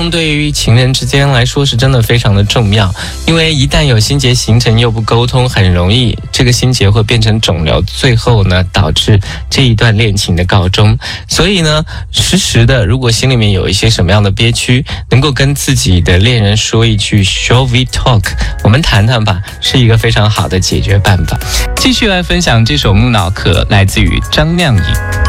通对于情人之间来说是真的非常的重要，因为一旦有心结形成又不沟通，很容易这个心结会变成肿瘤，最后呢导致这一段恋情的告终。所以呢，时时的如果心里面有一些什么样的憋屈，能够跟自己的恋人说一句 Shall we talk， 我们谈谈吧，是一个非常好的解决办法。 继续来分享这首《木脑壳》，来自于张靓颖。